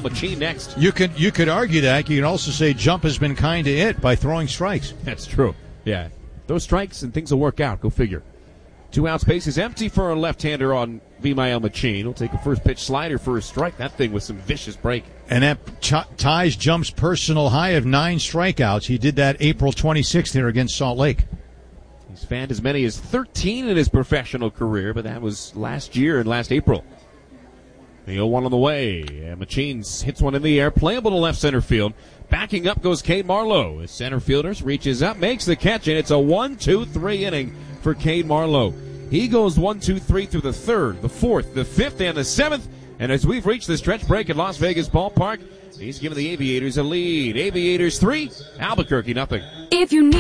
Machine next. You could argue that. You can also say Jump has been kind to it by throwing strikes. That's true. Yeah. Those strikes and things will work out. Go figure. 2 out, space is empty for a left-hander on Vimael Machine. He'll take a first pitch slider for a strike. That thing with some vicious break. And that ties Jump's personal high of 9 strikeouts. He did that April 26th here against Salt Lake. He's fanned as many as 13 in his professional career, but that was last year and last April. The 0-1 on the way. And Machine hits one in the air, playable to left center field. Backing up goes Cade Marlowe. His center fielders reaches up, makes the catch, and it's a 1-2-3 inning for Cade Marlowe. He goes 1-2-3 through the 3rd, the 4th, the 5th, and the 7th. And as we've reached the stretch break at Las Vegas Ballpark, he's given the Aviators a lead. Aviators 3, Albuquerque nothing. If you need